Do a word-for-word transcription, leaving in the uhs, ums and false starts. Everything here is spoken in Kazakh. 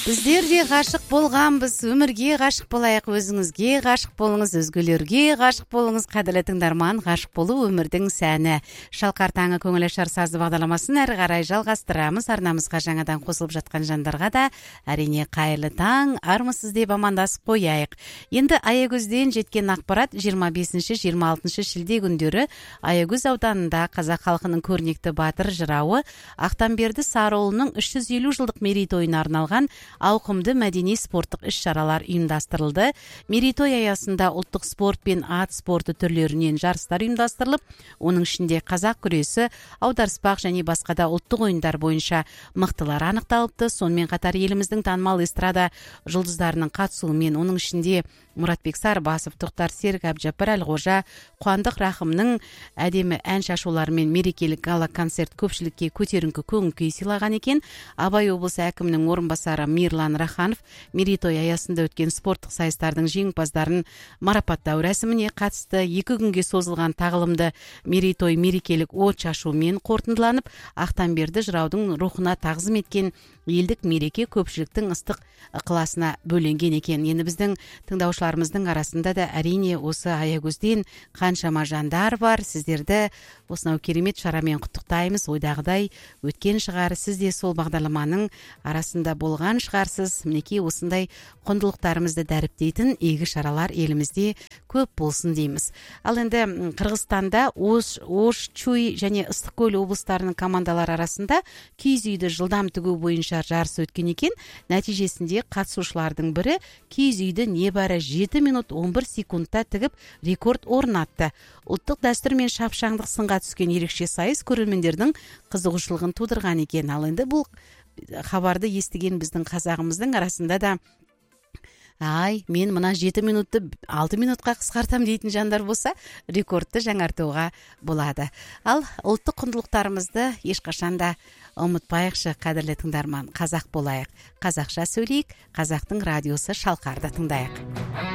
Біздер де ғашық болғанбыз, өмірге ғашық болайық, өзіңізге ғашық болыңыз, өзгелерге ғашық болыңыз. Қадірлі тыңдарман, ғашық болу өмірдің сәні. Шалқар таңы көңіл ашар сазды бағдарламасын әрі қарай жалғастырамыз. Арнамызға жаңадан қосылып жатқан жандарға да әрине қайырлы таң, армысыз деп амандасып қояйық. Енді Аягөзден жеткен ақпарат жиырма бесінші жиырма алтыншы шілде күндері Аягөз ауданында қазақ халқының көрнекті батыр жырауы Ақтамберді Сарыұлының үш жүз елу жылдық мерейтойына арналған ауқымды мәдени спорттық іс-шаралар ұйымдастырылды. Мерейтой аясында ұлттық спорт пен ат спорты түрлерінен жарыстар ұйымдастырылып, оның ішінде қазақ күресі, аударыспақ және басқа да ұлттық ойындар бойынша мықтылар анықталыпты. Сонымен қатар еліміздің танымал эстрада жұлдыздарының қатысуымен, оның ішінде Мұратбек Сарбасов, Тоқтар Серік, Әбдіжаппар Әлқожа, Қуандық Рахымның әдемі ән шашуларымен мерекелік гала-концерт көпшілікке көтеріңкі көңіл-күй сыйлаған екен. Абай облысы әкімінің орынбасары Мирлан Раханов мерейтой аясында өткен спорттық сайыстардың жеңімпаздарын марапаттау рәсіміне қатысты. Екі күнге созылған тағылымды мерейтой мерекелік от шашумен қорытындыланып, Ақтамберді жыраудың рухына тағзым еткен елдік мереке көпшіліктің ыстық ықыласына бөленген екен. Енді біздің тыңдаушыларымыздың арасында да әрине осы Аягөзден қаншама жандар бар. Сіздерді осынау керемет шарамен құттықтаймыз. Ойдағыдай өткен шығар, сіз де сол бағдарламаның арасында болған шығарсыз. Мінекей осындай құндылықтарымызды дәріптейтін игі шаралар елімізде көп болсын дейміз. Ал енді Қырғызстанда Ош, Ош, Чуй және Ыстықкөл облыстарының командалары арасында киіз үйді жылдам тігу бойынша жарыс өткен екен. Нәтижесінде қатысушылардың бірі киіз үйді небәрі жеті минут он бір секундта тігіп рекорд орнатты. Ұлттық дәстүр мен шапшаңдық сынға түскен ерекше сайыс көрермендердің қызығушылығын тудырған екен. Ал енді бұл хабарды естіген біздің қазағымыздың арасында да ай, мен мына жеті минутты алты минутқа қысқартам дейтін жандар болса, рекордты жаңартуға болады. Ал ұлттық құндылықтарымызды ешқашанда ұмытпайықшы, қадірлі тыңдарман. Қазақ болайық, қазақша сөйлейік, қазақтың радиосы Шалқарды тыңдайық.